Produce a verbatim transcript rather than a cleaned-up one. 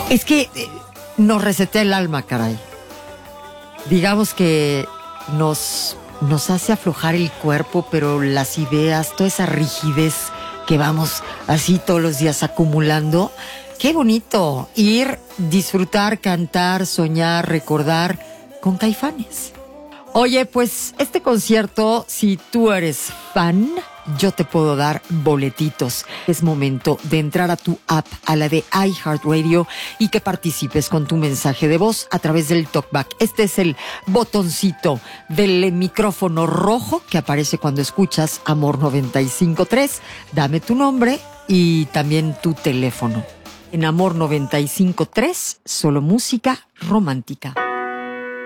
Es que eh, nos resetea el alma, caray. Digamos que nos, nos hace aflojar el cuerpo, pero las ideas, toda esa rigidez que vamos así todos los días acumulando. Qué bonito ir, disfrutar, cantar, soñar, recordar con Caifanes. Oye, pues este concierto, si tú eres fan, yo te puedo dar boletitos. Es momento de entrar a tu app, a la de iHeartRadio, y que participes con tu mensaje de voz a través del TalkBack. Este es el botoncito del micrófono rojo que aparece cuando escuchas Amor noventa y cinco punto tres. Dame tu nombre y también tu teléfono. En Amor noventa y cinco punto tres, solo música romántica.